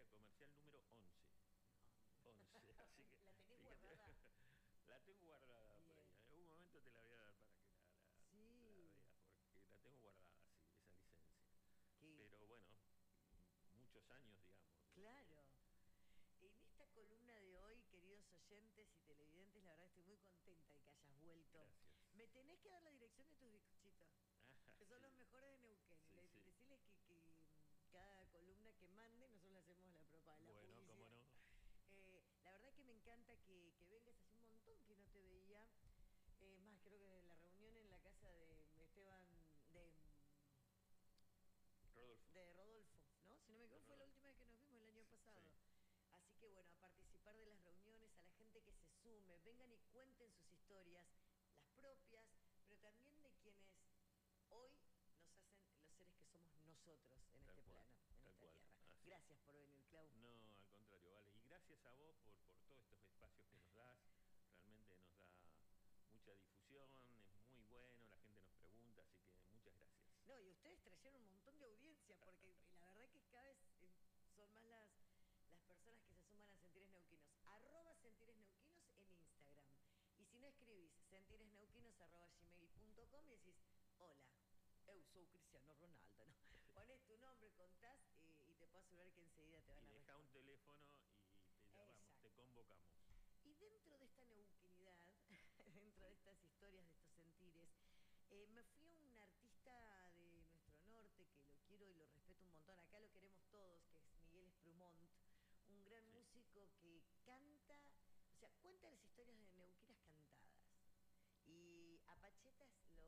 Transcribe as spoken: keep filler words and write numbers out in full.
residencia comercial número once. once, así que... ¿La tenés fíjate, guardada? la tengo guardada por ahí. Bien. En algún momento te la voy a dar para que la, la, Sí. la veas, porque la tengo guardada, sí, esa licencia. ¿Qué? Pero bueno, muchos años, digamos. Claro. En esta columna de hoy, queridos oyentes y televidentes, la verdad estoy muy contenta de que hayas vuelto. Gracias. Me tenés que dar la dirección de tus bizcochitos, Ah, que son sí. los mejores de Neuquén. Sí, Le- sí. Decirles que, que mm, cada columna que mande, nosotros le hacemos la propaganda, la Bueno, publicidad. cómo no. Eh, la verdad que me encanta que, que vengas, hace un montón que no te veía. Eh, más, creo que de la reunión en la casa de Esteban, de, Rodolfo. de Rodolfo, ¿no? Si no me equivoco, fue la última vez que nos vimos el año pasado. Sí. Así que bueno, a participar de las reuniones, a la gente que se sume, vengan y cuenten sus historias, las propias, pero también de quienes hoy nos hacen los seres que somos nosotros en Tal este cual, plano, en tal esta cual. tierra. Así Gracias por venir, Clau. No, al contrario, vale. Y gracias a vos por, por todos estos espacios que nos das. Realmente nos da mucha difusión, es muy bueno, la gente nos pregunta, así que muchas gracias. No, y ustedes trajeron un montón de audiencia, porque la verdad que cada vez eh, son más las, las personas que se suman a Sentires Neuquinos. Arroba Sentires Neuquinos en Instagram. Y si no escribís sentiresneuquinos arroba gmail punto com y decís, hola, eu sou Cristiano Ronaldo, ¿no? Pones tu nombre, contás eh, y te puedo asegurar que enseguida te van Y a deja responder. un teléfono y te llamamos, Exacto. te convocamos. Y dentro de esta neuquinidad, dentro de estas historias, de estos sentires, eh, me fui a un artista de nuestro norte, que lo quiero y lo respeto un montón, acá lo queremos todos, que es Miguel Esprumont, un gran Sí. músico que canta, o sea, cuenta las historias de neuquinas cantadas. Y a Pachetas lo